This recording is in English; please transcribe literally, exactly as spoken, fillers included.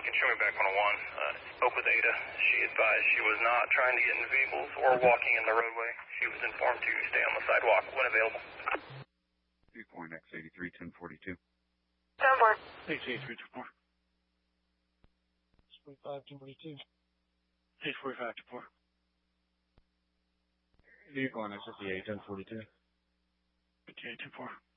you can show me back one oh one. Uh, spoke with Ada. She advised she was not trying to get into vehicles or walking in the roadway. She was informed to stay on the sidewalk when available. Viewpoint X eighty-three ten forty-two. Ten four. X eighty-three ten four. forty-five ten forty-two. X forty-five ten four. Viewpoint X fifty-eight ten forty-two. fifty-eight ten four.